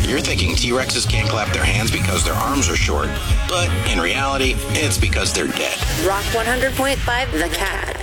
You're thinking T-Rexes can't clap their hands because their arms are short, but in reality, it's because they're dead. Rock 100.5 The Cat.